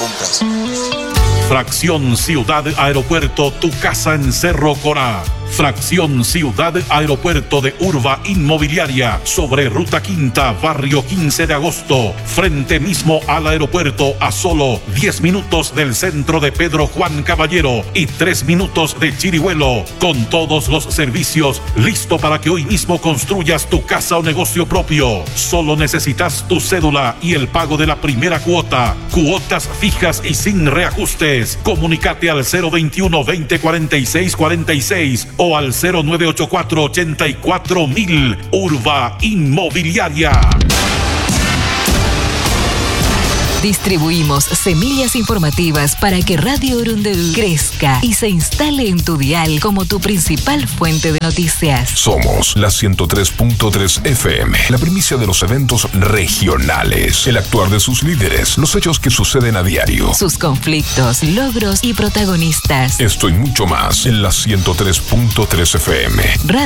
juntas. Fracción Ciudad Aeropuerto, tu casa en Cerro Corá. Fracción Ciudad Aeropuerto de Urba Inmobiliaria, sobre Ruta Quinta, barrio 15 de agosto, frente mismo al aeropuerto, a solo 10 minutos del centro de Pedro Juan Caballero y 3 minutos de Chirihuelo, con todos los servicios, listo para que hoy mismo construyas tu casa o negocio propio. Solo necesitas tu cédula y el pago de la primera cuota. Cuotas fijas y sin reajustes. Comunícate al 021 20 46 46 o al 0984 84.000. Urba Inmobiliaria. Distribuimos semillas informativas para que Radio Orundel crezca y se instale en tu dial como tu principal fuente de noticias. Somos la 103.3 FM, la primicia de los eventos regionales, el actuar de sus líderes, los hechos que suceden a diario, sus conflictos, logros y protagonistas. Esto y mucho más en la 103.3 FM.